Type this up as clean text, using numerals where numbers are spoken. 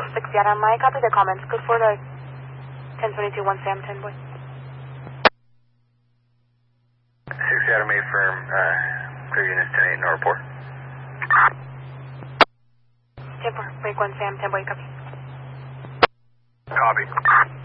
6 Sierra, my copy the comments. Good for the 1022 1 Sam 10 boy. 6 Sierra, May firm, clear units 10-8, no report. 10-4, break 1 Sam 10 boy, copy. Copy.